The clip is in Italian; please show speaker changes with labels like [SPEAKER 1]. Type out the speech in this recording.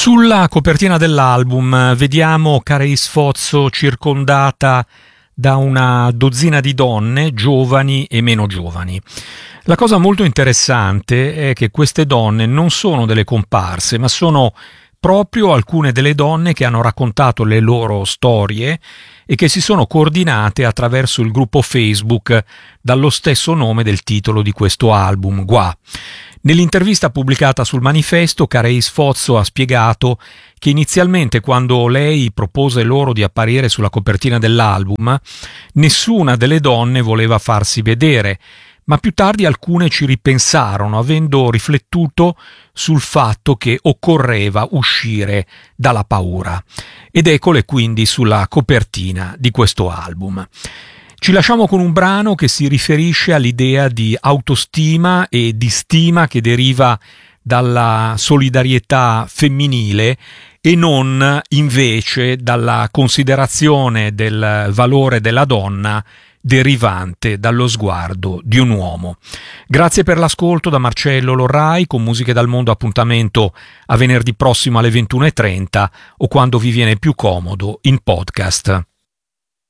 [SPEAKER 1] Sulla copertina dell'album vediamo Carey Sfozzo circondata da una dozzina di donne, giovani e meno giovani. La cosa molto interessante è che queste donne non sono delle comparse, ma sono proprio alcune delle donne che hanno raccontato le loro storie e che si sono coordinate attraverso il gruppo Facebook dallo stesso nome del titolo di questo album, Gua. Nell'intervista pubblicata sul Manifesto, Carey Sfozzo ha spiegato che inizialmente, quando lei propose loro di apparire sulla copertina dell'album, nessuna delle donne voleva farsi vedere, ma più tardi alcune ci ripensarono, avendo riflettuto sul fatto che occorreva uscire dalla paura. Ed eccole quindi sulla copertina di questo album. Ci lasciamo con un brano che si riferisce all'idea di autostima e di stima che deriva dalla solidarietà femminile e non invece dalla considerazione del valore della donna derivante dallo sguardo di un uomo. Grazie per l'ascolto da Marcello Lorrai. Con Musiche dal Mondo appuntamento a venerdì prossimo alle 21:30 o quando vi viene più comodo in podcast.